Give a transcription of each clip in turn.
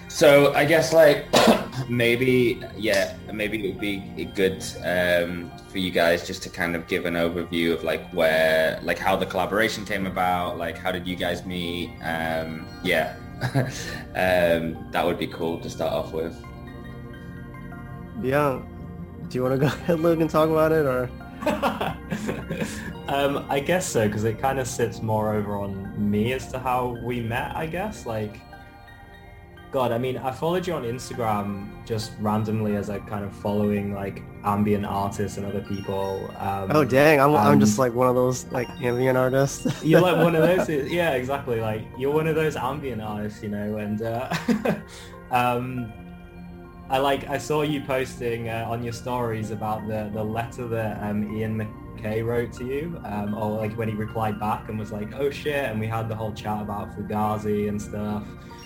So I guess like maybe it would be good for you guys just to kind of give an overview of like where like how the collaboration came about, like how did you guys meet? Yeah, that would be cool to start off with. Yeah. Do you want to go ahead, Luke, and talk about it, or? I guess so, because it kind of sits more over on me as to how we met, I guess. Like, God, I mean, I followed you on Instagram just randomly as like kind of following like ambient artists and other people. Oh dang, I'm just And like one of those like ambient artists. you're like one of those, yeah, exactly. Like you're one of those ambient artists, and um, I saw you posting on your stories about the letter that Ian McKay wrote to you, or like when he replied back and was like, oh shit, and we had the whole chat about Fugazi and stuff.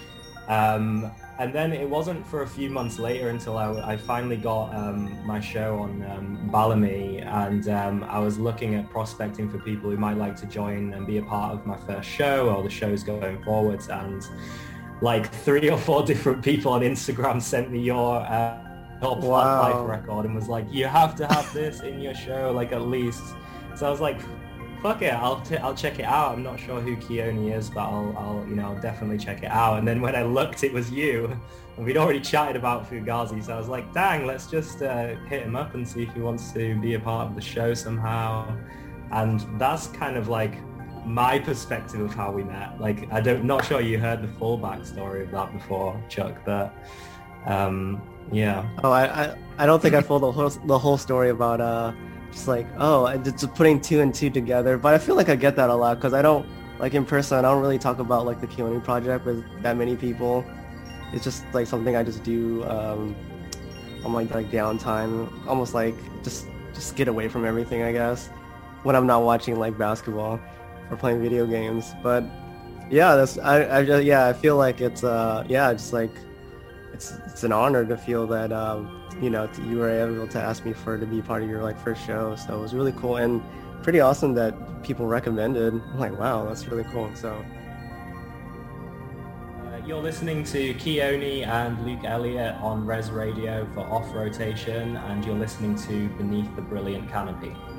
And then it wasn't for a few months later until I finally got my show on Bellamy, and I was looking at prospecting for people who might like to join and be a part of my first show or the shows going forwards. And like 3 or 4 different people on Instagram sent me your top Wow. life record and was like, you have to have this in your show, like at least. So I was like, fuck it, I'll check it out. I'm not sure who Keone is, but I'll definitely check it out. And then when I looked, it was you, and we'd already chatted about Fugazi. So I was like, dang, let's just hit him up and see if he wants to be a part of the show somehow. And that's kind of like my perspective of how we met. Like, not sure you heard the full backstory of that before, Chuck, but yeah. Oh, I don't think I told the whole story about just like, oh, just putting two and two together. But I feel like I get that a lot because I don't, like in person, I don't really talk about like the Keone project with that many people. It's just like something I just do on my like downtime, almost like just get away from everything, I guess, when I'm not watching like basketball or playing video games. But yeah, I just, yeah, I feel like it's just like it's an honor to feel that you were able to ask me to be part of your like first show. So it was really cool and pretty awesome that people recommended. I'm like, wow, that's really cool. So you're listening to Keone and Luke Elliott on Res Radio for Off Rotation, and you're listening to Beneath the Brilliant Canopy.